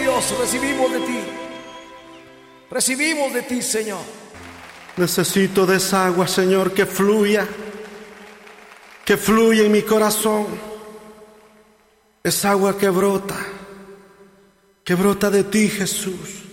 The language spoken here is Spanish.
Dios, recibimos de ti. Recibimos de ti, Señor. Necesito de esa agua, Señor, que fluya en mi corazón. Esa agua que brota de ti, Jesús.